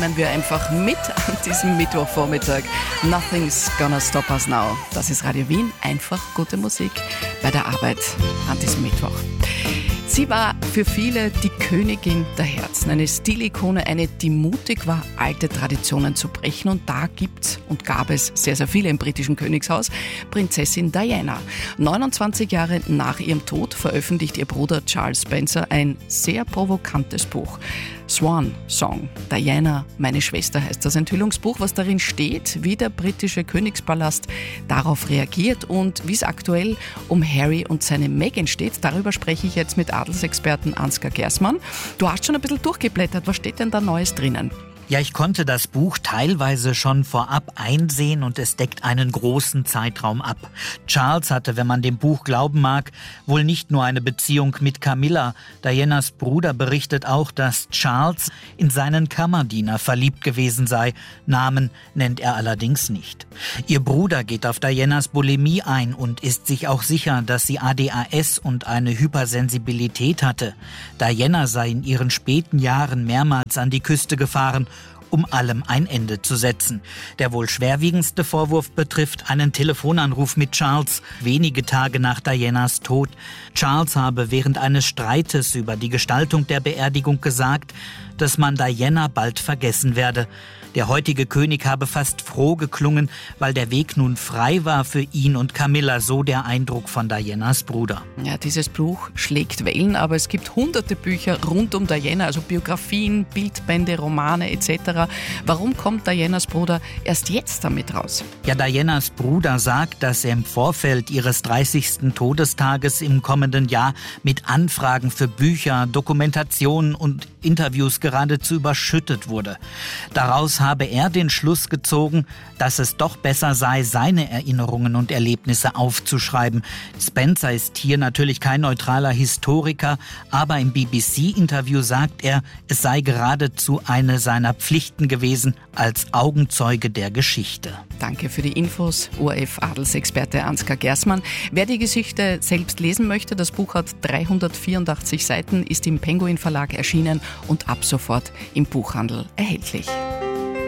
nehmen wir einfach mit an diesem Mittwochvormittag. Nothing's gonna stop us now. Das ist Radio Wien, einfach gute Musik bei der Arbeit an diesem Mittwoch. Sie war für viele die Königin der Herzen, eine Stilikone, eine, die mutig war, alte Traditionen zu brechen. Und da gibt's und gab es sehr, sehr viele im britischen Königshaus. Prinzessin Diana. 29 Jahre nach ihrem Tod veröffentlicht ihr Bruder Charles Spencer ein sehr provokantes Buch. Swan Song. Diana, meine Schwester heißt das Enthüllungsbuch, was darin steht, wie der britische Königspalast darauf reagiert und wie es aktuell um Harry und seine Meghan steht. Darüber spreche ich jetzt mit Adelsexperten Ansgar Gersmann. Du hast schon ein bisschen durchgeblättert. Was steht denn da Neues drinnen? Ja, ich konnte das Buch teilweise schon vorab einsehen und es deckt einen großen Zeitraum ab. Charles hatte, wenn man dem Buch glauben mag, wohl nicht nur eine Beziehung mit Camilla. Dianas Bruder berichtet auch, dass Charles in seinen Kammerdiener verliebt gewesen sei. Namen nennt er allerdings nicht. Ihr Bruder geht auf Dianas Bulimie ein und ist sich auch sicher, dass sie ADHS und eine Hypersensibilität hatte. Diana sei in ihren späten Jahren mehrmals an die Küste gefahren, um allem ein Ende zu setzen. Der wohl schwerwiegendste Vorwurf betrifft einen Telefonanruf mit Charles, wenige Tage nach Dianas Tod. Charles habe während eines Streites über die Gestaltung der Beerdigung gesagt, dass man Diana bald vergessen werde. Der heutige König habe fast froh geklungen, weil der Weg nun frei war für ihn und Camilla, so der Eindruck von Dianas Bruder. Ja, dieses Buch schlägt Wellen, aber es gibt hunderte Bücher rund um Diana, also Biografien, Bildbände, Romane etc. Warum kommt Dianas Bruder erst jetzt damit raus? Ja, Dianas Bruder sagt, dass er im Vorfeld ihres 30. Todestages im kommenden Jahr mit Anfragen für Bücher, Dokumentationen und Interviews geradezu überschüttet wurde. Daraus habe er den Schluss gezogen, dass es doch besser sei, seine Erinnerungen und Erlebnisse aufzuschreiben. Spencer ist hier natürlich kein neutraler Historiker, aber im BBC-Interview sagt er, es sei geradezu eine seiner Pflichten gewesen als Augenzeuge der Geschichte. Danke für die Infos, ORF-Adelsexperte Ansgar Gersmann. Wer die Geschichte selbst lesen möchte, das Buch hat 384 Seiten, ist im Penguin Verlag erschienen und ab sofort im Buchhandel erhältlich.